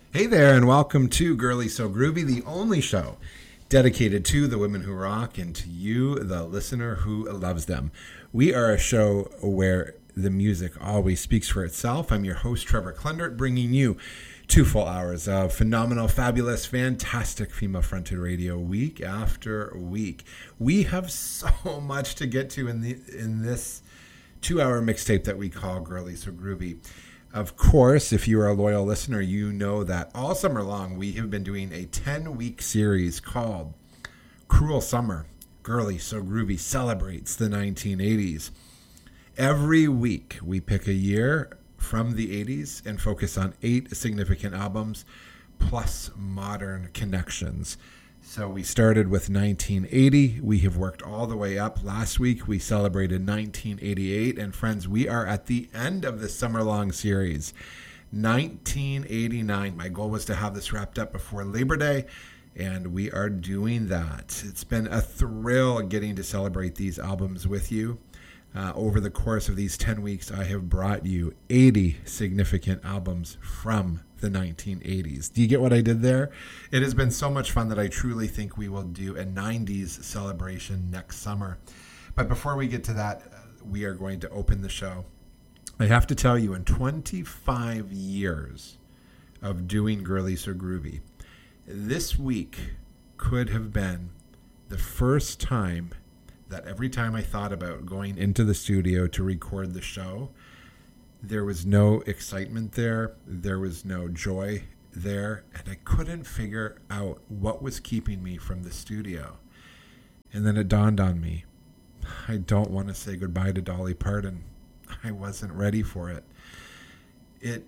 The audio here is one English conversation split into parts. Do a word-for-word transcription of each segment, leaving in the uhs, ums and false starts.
Hey there, and welcome to Girly So Groovy, the only show dedicated to the women who rock and to you, the listener who loves them. We are a show where the music always speaks for itself. I'm your host, Trevor Klendert, bringing you two full hours of phenomenal, fabulous, fantastic female-fronted radio week after week. We have so much to get to in the in this two-hour mixtape that we call Girly So Groovy. Of course, if you are a loyal listener, you know that all summer long we have been doing a ten-week series called Cruel Summer. Girly So Groovy celebrates the nineteen eighties. Every week we pick a year from the eighties and focus on eight significant albums plus modern connections. So we started with nineteen eighty. We have worked all the way up. Last week we celebrated nineteen eighty-eight. And friends, we are at the end of this summer-long series. nineteen eighty-nine. My goal was to have this wrapped up before Labor Day, and we are doing that. It's been a thrill getting to celebrate these albums with you. Uh, over the course of these ten weeks, I have brought you eighty significant albums from the nineteen eighties. Do you get what I did there? It has been so much fun that I truly think we will do a nineties celebration next summer. But before we get to that, uh, we are going to open the show. I have to tell you, in twenty-five years of doing Girly So Groovy, this week could have been the first time that every time I thought about going into the studio to record the show, there was no excitement there, there was no joy there, and I couldn't figure out what was keeping me from the studio. And then it dawned on me, I don't want to say goodbye to Dolly Parton. I wasn't ready for it. It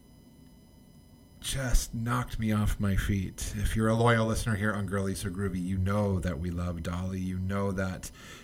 just knocked me off my feet. If you're a loyal listener here on Girly So Groovy, you know that we love Dolly. You know that